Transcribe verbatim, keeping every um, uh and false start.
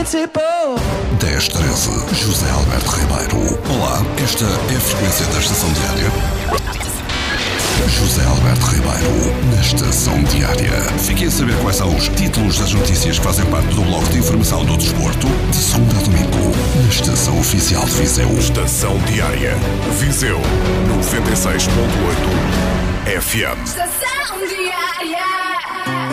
dez treze, José Alberto Ribeiro. Olá, esta é a frequência da Estação Diária. José Alberto Ribeiro, na Estação Diária. Fiquem a saber quais são os títulos das notícias que fazem parte do bloco de informação do desporto, de segunda a domingo, na Estação Oficial de Viseu. Estação Diária, Viseu, noventa e seis ponto oito F M. Estação Diária.